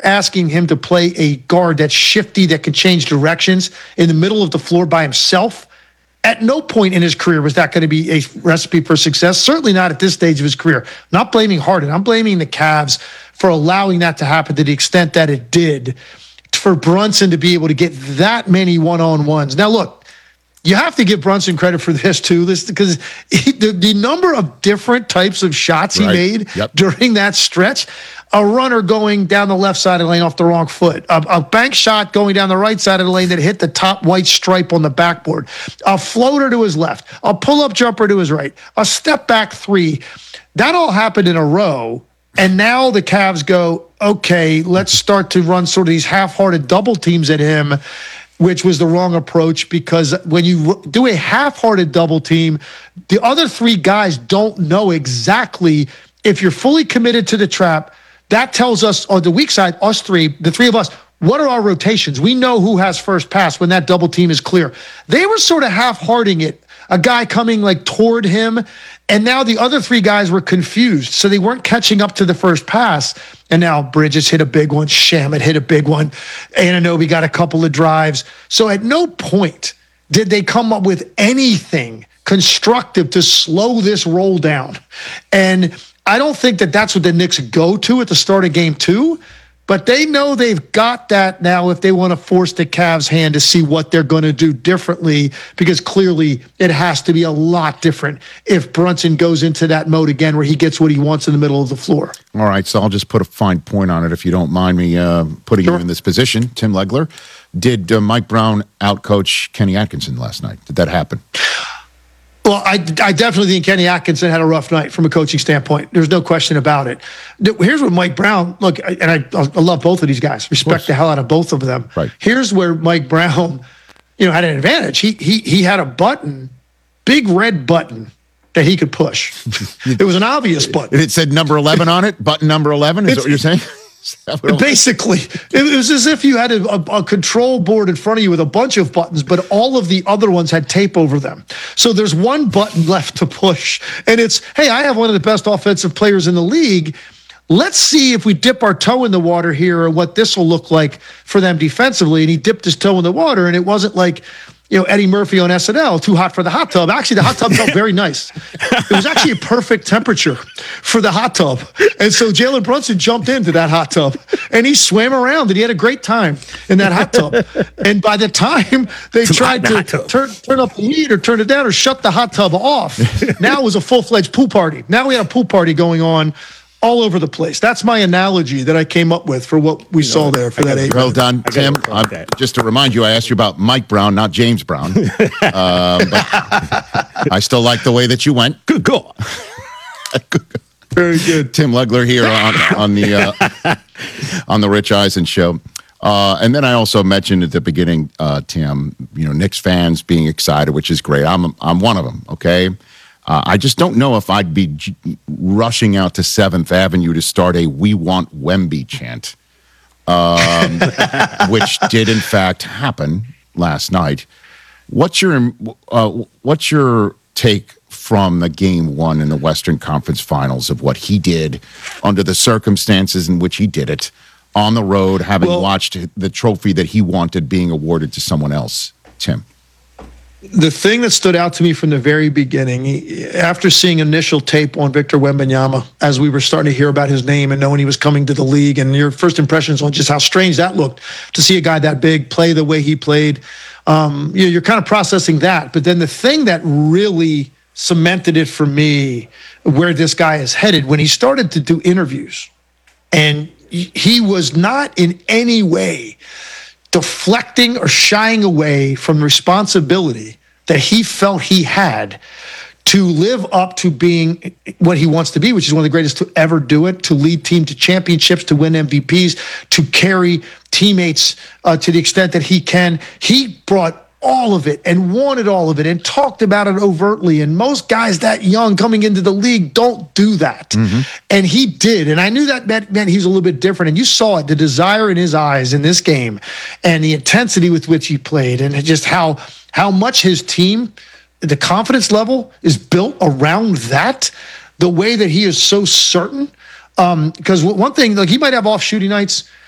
asking him to play a guard that's shifty, that can change directions in the middle of the floor by himself. At no point in his career was that going to be a recipe for success. Certainly not at this stage of his career. I'm not blaming Harden. I'm blaming the Cavs for allowing that to happen to the extent that it did, for Brunson to be able to get that many one-on-ones. Now, look, you have to give Brunson credit for this, too, because the number of different types of shots he made during that stretch, a runner going down the left side of the lane off the wrong foot, a bank shot going down the right side of the lane that hit the top white stripe on the backboard, a floater to his left, a pull-up jumper to his right, a step-back three. That all happened in a row, and now the Cavs go, okay, let's start to run sort of these half-hearted double teams at him, which was the wrong approach, because when you do a half-hearted double team, the other three guys don't know exactly if you're fully committed to the trap. That tells us, on the weak side, us three, the three of us, what are our rotations? We know who has first pass when that double team is clear. They were sort of half-hearting it, a guy coming like toward him, and now the other three guys were confused, so they weren't catching up to the first pass. And now Bridges hit a big one, Shamet hit a big one, Anunoby got a couple of drives. So at no point did they come up with anything constructive to slow this roll down. And I don't think that that's what the Knicks go to at the start of game 2, but they know they've got that now if they want to force the Cavs' hand to see what they're going to do differently, because clearly it has to be a lot different if Brunson goes into that mode again where he gets what he wants in the middle of the floor. All right, so I'll just put a fine point on it if you don't mind me putting you in this position. Tim Legler, did Mike Brown outcoach Kenny Atkinson last night? Did that happen? Well, I definitely think Kenny Atkinson had a rough night from a coaching standpoint. There's no question about it. Here's what Mike Brown, look, and I love both of these guys, respect the hell out of both of them. Right. Here's where Mike Brown, had an advantage. He had a button, big red button that he could push. It was an obvious button. It said number 11 on it, button number 11, is that what you're saying? Basically, it was as if you had a control board in front of you with a bunch of buttons, but all of the other ones had tape over them. So there's one button left to push, and it's, hey, I have one of the best offensive players in the league. Let's see if we dip our toe in the water here or what this will look like for them defensively. And he dipped his toe in the water, and it wasn't like, Eddie Murphy on SNL, too hot for the hot tub. Actually, the hot tub felt very nice. It was actually a perfect temperature for the hot tub. And so Jalen Brunson jumped into that hot tub, and he swam around, and he had a great time in that hot tub. And by the time they tried to turn up the heat or turn it down or shut the hot tub off, now it was a full-fledged pool party. Now we had a pool party going on all over the place. That's my analogy that I came up with for what we saw there for that 8 Well minutes. done, Tim. Just to remind you, I asked you about Mike Brown, not James Brown. But I still like the way that you went. Good call. Very good. Tim Legler here on the Rich Eisen Show. And then I also mentioned at the beginning, Tim, Knicks fans being excited, which is great. I'm one of them, okay? I just don't know if I'd be rushing out to 7th Avenue to start a "We Want Wemby" chant, which did in fact happen last night. What's your take from the Game 1 in the Western Conference Finals of what he did under the circumstances in which he did it, on the road, having watched the trophy that he wanted being awarded to someone else? Tim. The thing that stood out to me from the very beginning, after seeing initial tape on Victor Wembanyama, as we were starting to hear about his name and knowing he was coming to the league, and your first impressions on just how strange that looked to see a guy that big play the way he played, you're kind of processing that. But then the thing that really cemented it for me, where this guy is headed, when he started to do interviews, and he was not in any way deflecting or shying away from the responsibility that he felt he had to live up to being what he wants to be, which is one of the greatest to ever do it, to lead team to championships, to win MVPs, to carry teammates to the extent that he can. He brought all of it and wanted all of it and talked about it overtly. And most guys that young coming into the league don't do that. Mm-hmm. And he did. And I knew that meant he was a little bit different. And you saw it, the desire in his eyes in this game and the intensity with which he played and just how much his team, the confidence level is built around that, the way that he is so certain. Because one thing, like he might have off shooting nights,